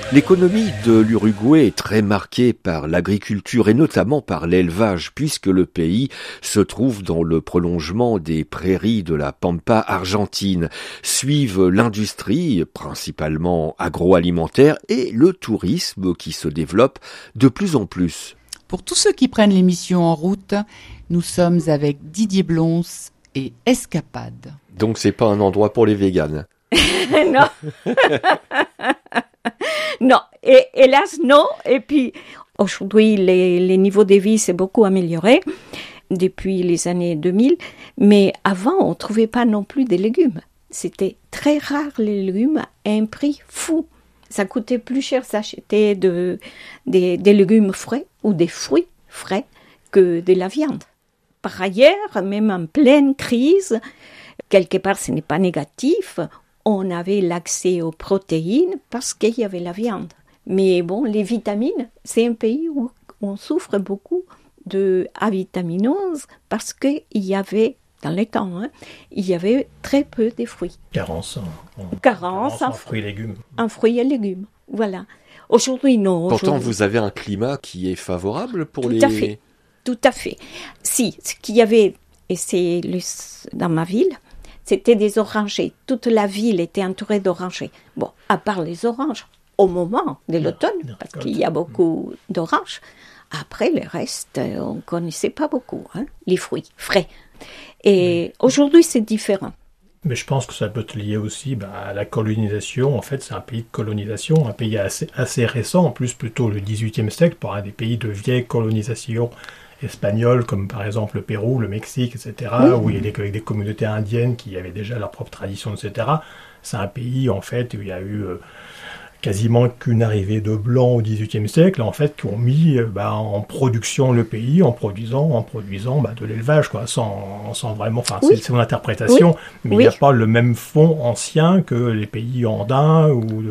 L'économie de l'Uruguay est très marquée par l'agriculture et notamment par l'élevage, puisque le pays se trouve dans le prolongement des prairies de la Pampa argentine. Suivent l'industrie, principalement agroalimentaire, et le tourisme qui se développe de plus en plus. Pour tous ceux qui prennent l'émission en route, nous sommes avec Didier Blons et Escapade. Donc c'est pas un endroit pour les véganes. Non. Non, et hélas non. Et puis aujourd'hui, les niveaux de vie s'est beaucoup amélioré depuis les années 2000. Mais avant, on ne trouvait pas non plus des légumes. C'était très rare les légumes à un prix fou. Ça coûtait plus cher d'acheter des légumes frais ou des fruits frais que de la viande. Par ailleurs, même en pleine crise, quelque part ce n'est pas négatif, on avait l'accès aux protéines parce qu'il y avait la viande. Mais bon, les vitamines, c'est un pays où on souffre beaucoup d'avitaminose parce qu'il y avait, dans le temps, il y avait très peu de fruits. Carence en fruits et légumes. En fruits et légumes, voilà. Aujourd'hui, non. Pourtant, vous avez un climat qui est favorable pour Tout à fait. Si, ce qu'il y avait, et c'est dans ma ville, c'était des orangers. Toute la ville était entourée d'orangers. Bon, à part les oranges, au moment de l'automne, parce qu'il y a beaucoup d'oranges. Après, le reste, on ne connaissait pas beaucoup, les fruits frais. Et aujourd'hui, c'est différent. Mais je pense que ça peut être lié aussi à la colonisation. En fait, c'est un pays de colonisation, un pays assez récent, en plus plutôt le XVIIIe siècle, pour un des pays de vieille colonisation espagnols, comme par exemple le Pérou, le Mexique, etc., où il y a des communautés indiennes qui avaient déjà leur propre tradition, etc. C'est un pays, en fait, où il y a eu quasiment qu'une arrivée de Blancs au XVIIIe siècle, en fait, qui ont mis en production le pays, en produisant de l'élevage, quoi, sans vraiment... Enfin, c'est mon interprétation, mais il n'y a pas le même fond ancien que les pays andins ou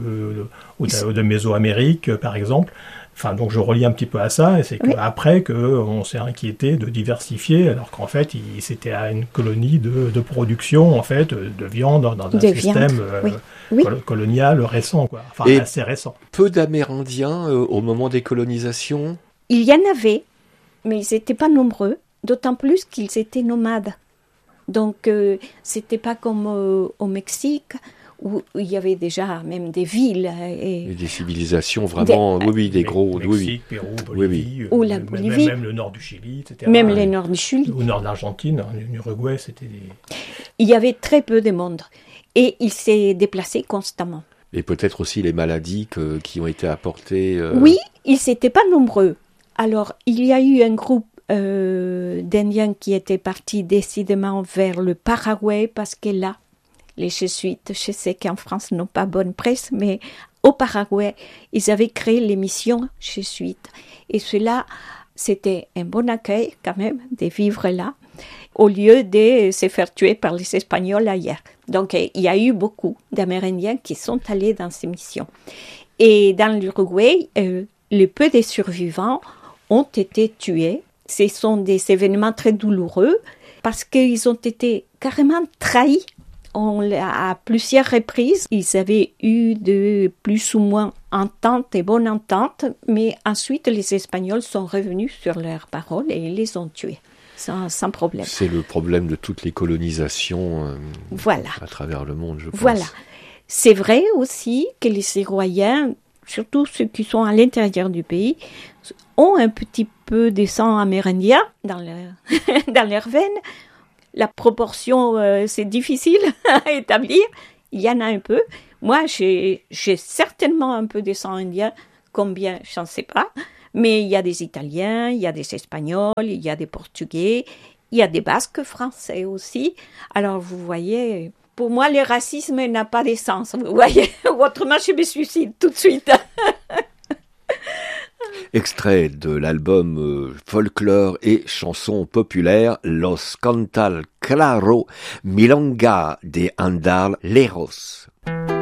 de Mésoamérique, par exemple. Enfin, donc je relie un petit peu à ça, et c'est qu'après qu'on s'est inquiété de diversifier, alors qu'en fait, c'était une colonie de production, en fait, de viande dans un système colonial récent, quoi. Enfin, assez récent. Peu d'Amérindiens au moment des colonisations? Il y en avait, mais ils n'étaient pas nombreux, d'autant plus qu'ils étaient nomades. Donc, c'était pas comme au Mexique, où il y avait déjà même des villes. Et des civilisations vraiment, des gros... Mexique, Pérou, Bolivie, ou la Bolivie. Même le nord du Chili, etc. Même le nord du Chili. Au nord de l'Argentine, l'Uruguay, c'était Il y avait très peu de monde. Et il s'est déplacé constamment. Et peut-être aussi les maladies qui ont été apportées... Oui, ils n'étaient pas nombreux. Alors, il y a eu un groupe d'Indiens qui étaient partis décidément vers le Paraguay, parce que là, les jésuites, je sais qu'en France, n'ont pas bonne presse, mais au Paraguay, ils avaient créé les missions jésuites. Et cela, c'était un bon accueil quand même de vivre là, au lieu de se faire tuer par les Espagnols ailleurs. Donc, il y a eu beaucoup d'Amérindiens qui sont allés dans ces missions. Et dans l'Uruguay, le peu des survivants ont été tués. Ce sont des événements très douloureux parce qu'ils ont été carrément trahis. À plusieurs reprises, ils avaient eu de plus ou moins entente et bonne entente, mais ensuite les Espagnols sont revenus sur leurs paroles et ils les ont tués, sans problème. C'est le problème de toutes les colonisations à travers le monde, je pense. Voilà. C'est vrai aussi que les Citoyens, surtout ceux qui sont à l'intérieur du pays, ont un petit peu de sang amérindien dans leurs veines. La proportion, c'est difficile à établir. Il y en a un peu. Moi, j'ai certainement un peu de sang indien. Combien, je n'en sais pas. Mais il y a des Italiens, il y a des Espagnols, il y a des Portugais, il y a des Basques français aussi. Alors, vous voyez, pour moi, le racisme n'a pas de sens. Vous voyez, autrement, je me suicide tout de suite. Extrait de l'album folklore et chansons populaires Los Cantal Claro Milonga de Andar Leros.